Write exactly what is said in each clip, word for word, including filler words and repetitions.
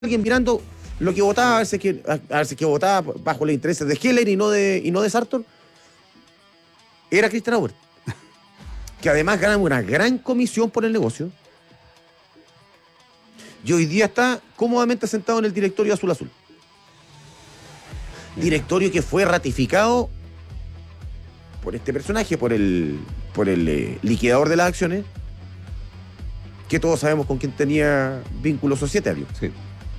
alguien mirando lo que votaba, a ver si es que, a ver si es que votaba bajo los intereses de Heller y no de, y no de Sartor, era Christian Auer, que además gana una gran comisión por el negocio, y hoy día está cómodamente sentado en el directorio Azul Azul. Directorio que fue ratificado por este personaje, por el, por el eh, liquidador de las acciones, que todos sabemos con quién tenía vínculos societarios. Sí.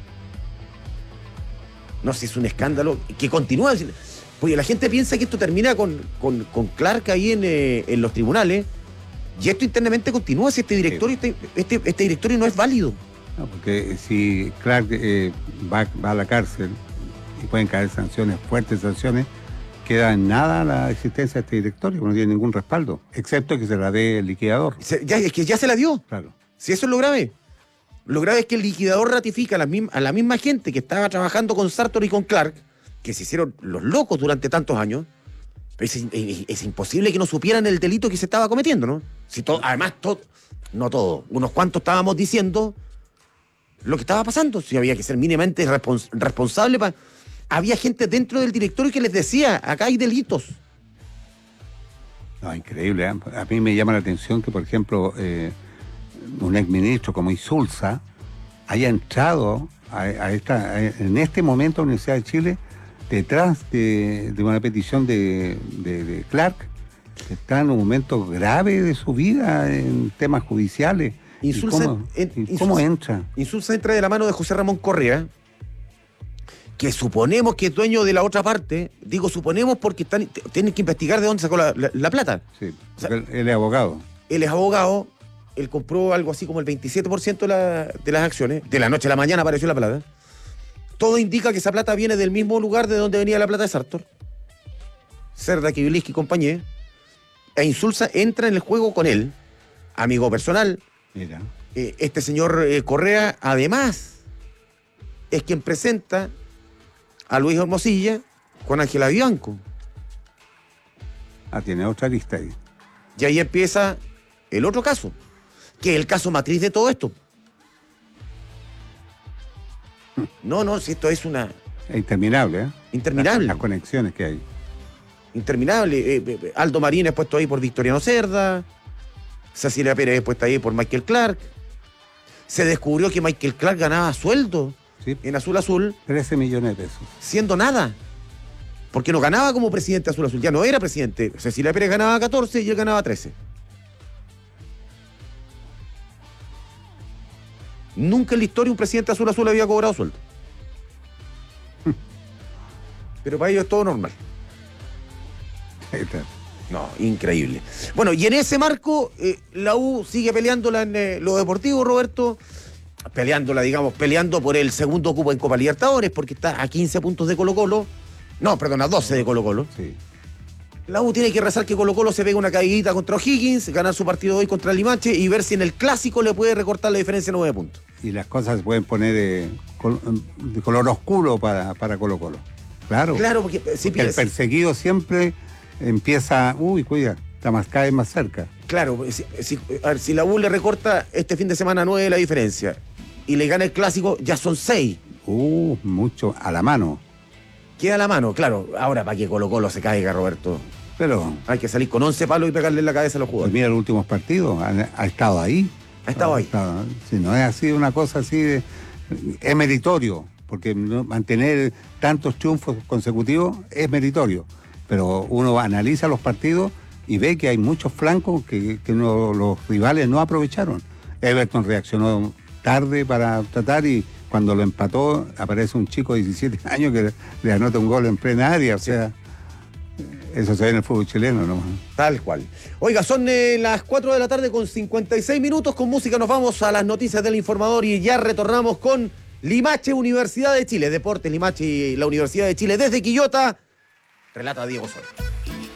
No sé, si es un escándalo que continúa. Porque la gente piensa que esto termina con, con, con Clark ahí en, eh, en los tribunales, y esto internamente continúa. Si este directorio, sí. este, este, este directorio no es válido. No, porque si Clark eh, va, va a la cárcel y pueden caer sanciones, fuertes sanciones, queda en nada la existencia de este directorio, no tiene ningún respaldo, excepto que se la dé el liquidador. Se, ya, es que ya se la dio. Claro. Si eso es lo grave. Lo grave es que el liquidador ratifica a la, misma, a la misma gente que estaba trabajando con Sartor y con Clark, que se hicieron los locos durante tantos años. Es, es, es imposible que no supieran el delito que se estaba cometiendo, ¿no? Si todo, además, todo, no todo, unos cuantos estábamos diciendo lo que estaba pasando. Si había que ser mínimamente respons, responsable. Pa, había gente dentro del directorio que les decía, acá hay delitos. No, increíble, ¿eh? A mí me llama la atención que, por ejemplo, eh, un exministro como Insulza haya entrado a, a esta, a, en este momento a la Universidad de Chile detrás de, de una petición de, de, de Clark, que está en un momento grave de su vida en temas judiciales. Insulza, ¿Cómo, en, ¿Cómo Insulza, entra? Insulza entra de la mano de José Ramón Correa, que suponemos que es dueño de la otra parte. Digo suponemos porque están, tienen que investigar de dónde sacó la, la, la plata. Sí, o sea, él, él es abogado. Él es abogado. Él compró algo así como el veintisiete por ciento de, la, de las acciones. De la noche a la mañana apareció la plata. Todo indica que esa plata viene del mismo lugar de donde venía la plata de Sartor. Cerda, Kibiliski y compañía. E Insulza entra en el juego con él, amigo personal. Mira. Eh, este señor eh, Correa, además, es quien presenta a Luis Hermosilla con Ángela Bianco. Ah, tiene otra lista ahí. Y ahí empieza el otro caso, que es el caso matriz de todo esto. No, no, si esto es una... Es interminable, ¿eh? Interminable. Las, las conexiones que hay. Interminable. Eh, eh, Aldo Marín es puesto ahí por Victoriano Cerda. Cecilia Pérez es puesta ahí por Michael Clark. Se descubrió que Michael Clark ganaba sueldo, sí, en Azul Azul. trece millones de pesos. Siendo nada. Porque no ganaba como presidente de Azul Azul. Ya no era presidente. Cecilia Pérez ganaba catorce y él ganaba trece. Nunca en la historia un presidente de Azul Azul había cobrado sueldo. Pero para ellos es todo normal. No, increíble. Bueno, y en ese marco, eh, la U sigue peleándola en eh, lo deportivo, Roberto. Peleándola, digamos, peleando por el segundo cupo en Copa Libertadores, porque está a quince puntos de Colo-Colo. No, perdón, a doce de Colo-Colo. Sí. La U tiene que rezar que Colo-Colo se pegue una caída contra O'Higgins, ganar su partido hoy contra Limache y ver si en el clásico le puede recortar la diferencia de nueve puntos. Y las cosas se pueden poner de, de color oscuro para, para Colo-Colo. Claro. Claro, porque, si porque el perseguido siempre empieza, uy, cuida, está más, cada vez más cerca. Claro, si, si, a ver, si la U le recorta este fin de semana nueve la diferencia y le gana el clásico, ya son seis. Uh, mucho, a la mano. Queda a la mano, claro. Ahora, para que Colo-Colo se caiga, Roberto, pero hay que salir con once palos y pegarle en la cabeza a los jugadores. Pues mira los últimos partidos, ha, ha estado ahí. Ha estado ha ahí. Estado, si no es así una cosa así, de, es meritorio, porque no, mantener tantos triunfos consecutivos es meritorio. Pero uno analiza los partidos y ve que hay muchos flancos que, que no, los rivales no aprovecharon. Everton reaccionó tarde para tratar y cuando lo empató aparece un chico de diecisiete años que le anota un gol en plena área. O sea, eso se ve en el fútbol chileno, ¿no? Tal cual. Oiga, son eh, las cuatro de la tarde con cincuenta y seis minutos. Con música nos vamos a las noticias del Informador y ya retornamos con Limache, Universidad de Chile. Deportes Limache y la Universidad de Chile desde Quillota. Relata Diego Sol.